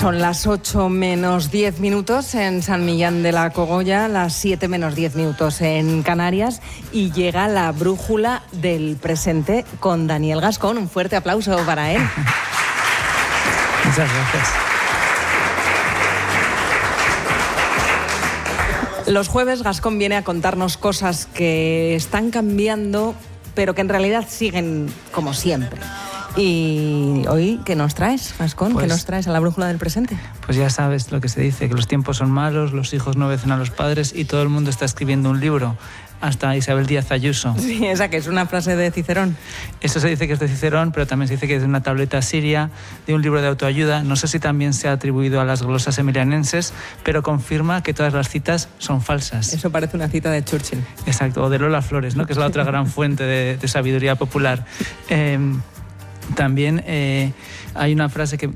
Son las 8 menos 10 minutos en San Millán de la Cogolla, las 7 menos 10 minutos en Canarias, y llega la brújula del presente con Daniel Gascón. Un fuerte aplauso para él. Muchas gracias. Los jueves Gascón viene a contarnos cosas que están cambiando, pero que en realidad siguen como siempre. Y hoy, ¿qué nos traes, Gascón? ¿Qué nos traes a la brújula del presente? Pues ya sabes lo que se dice, que los tiempos son malos, los hijos no obedecen a los padres y todo el mundo está escribiendo un libro, hasta Isabel Díaz Ayuso. Sí, esa que es una frase de Cicerón. Eso se dice que es de Cicerón, pero también se dice que es de una tableta siria, de un libro de autoayuda. No sé si también se ha atribuido a las glosas emilianenses, pero confirma que todas las citas son falsas. Eso parece una cita de Churchill. Exacto, o de Lola Flores, ¿no? Que es la otra gran fuente de sabiduría popular. También hay una frase que